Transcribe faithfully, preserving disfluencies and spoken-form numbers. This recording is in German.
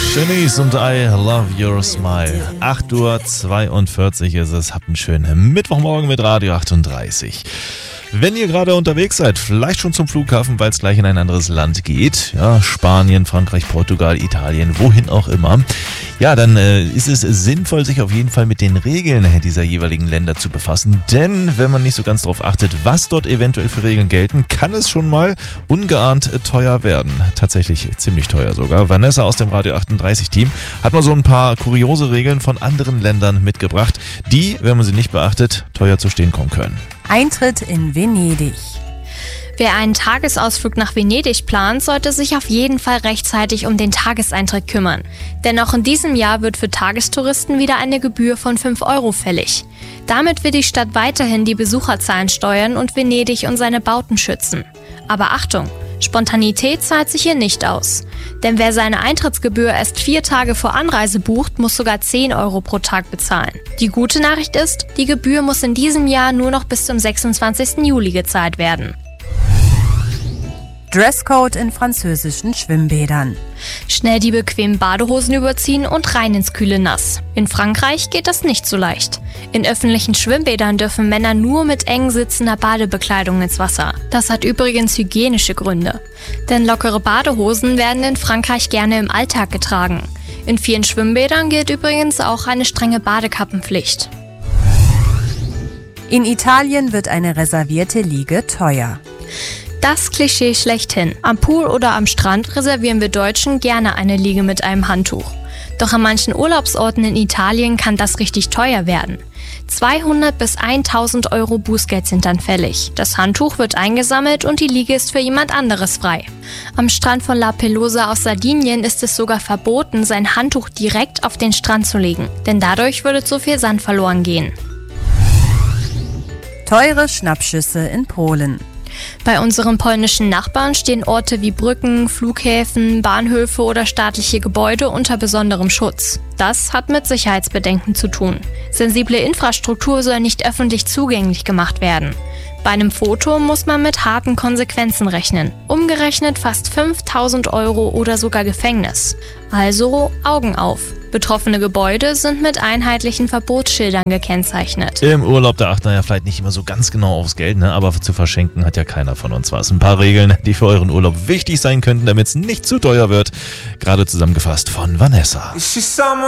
Shanice und I Love Your Smile. acht Uhr zweiundvierzig ist es. Habt einen schönen Mittwochmorgen mit Radio achtunddreißig. Wenn ihr gerade unterwegs seid, vielleicht schon zum Flughafen, weil es gleich in ein anderes Land geht, ja, Spanien, Frankreich, Portugal, Italien, wohin auch immer, ja, dann äh, ist es sinnvoll, sich auf jeden Fall mit den Regeln dieser jeweiligen Länder zu befassen, denn wenn man nicht so ganz darauf achtet, was dort eventuell für Regeln gelten, kann es schon mal ungeahnt äh, teuer werden. Tatsächlich ziemlich teuer sogar. Vanessa aus dem Radio achtunddreißig Team hat mal so ein paar kuriose Regeln von anderen Ländern mitgebracht, die, wenn man sie nicht beachtet, teuer zu stehen kommen können. Eintritt in Venedig. Wer einen Tagesausflug nach Venedig plant, sollte sich auf jeden Fall rechtzeitig um den Tageseintritt kümmern. Denn auch in diesem Jahr wird für Tagestouristen wieder eine Gebühr von fünf Euro fällig. Damit will die Stadt weiterhin die Besucherzahlen steuern und Venedig und seine Bauten schützen. Aber Achtung! Spontanität zahlt sich hier nicht aus. Denn wer seine Eintrittsgebühr erst vier Tage vor Anreise bucht, muss sogar zehn Euro pro Tag bezahlen. Die gute Nachricht ist, die Gebühr muss in diesem Jahr nur noch bis zum sechsundzwanzigsten Juli gezahlt werden. Dresscode in französischen Schwimmbädern. Schnell die bequemen Badehosen überziehen und rein ins kühle Nass. In Frankreich geht das nicht so leicht. In öffentlichen Schwimmbädern dürfen Männer nur mit eng sitzender Badebekleidung ins Wasser. Das hat übrigens hygienische Gründe. Denn lockere Badehosen werden in Frankreich gerne im Alltag getragen. In vielen Schwimmbädern gilt übrigens auch eine strenge Badekappenpflicht. In Italien wird eine reservierte Liege teuer. Das Klischee schlechthin. Am Pool oder am Strand reservieren wir Deutschen gerne eine Liege mit einem Handtuch. Doch an manchen Urlaubsorten in Italien kann das richtig teuer werden. zweihundert bis tausend Euro Bußgeld sind dann fällig. Das Handtuch wird eingesammelt und die Liege ist für jemand anderes frei. Am Strand von La Pelosa aus Sardinien ist es sogar verboten, sein Handtuch direkt auf den Strand zu legen. Denn dadurch würde zu viel Sand verloren gehen. Teure Schnappschüsse in Polen. Bei unseren polnischen Nachbarn stehen Orte wie Brücken, Flughäfen, Bahnhöfe oder staatliche Gebäude unter besonderem Schutz. Das hat mit Sicherheitsbedenken zu tun. Sensible Infrastruktur soll nicht öffentlich zugänglich gemacht werden. Bei einem Foto muss man mit harten Konsequenzen rechnen. Umgerechnet fast fünftausend Euro oder sogar Gefängnis. Also Augen auf. Betroffene Gebäude sind mit einheitlichen Verbotsschildern gekennzeichnet. Im Urlaub, da achten wir ja vielleicht nicht immer so ganz genau aufs Geld, ne? Aber zu verschenken hat ja keiner von uns was. Ein paar Regeln, die für euren Urlaub wichtig sein könnten, damit es nicht zu teuer wird. Gerade zusammengefasst von Vanessa.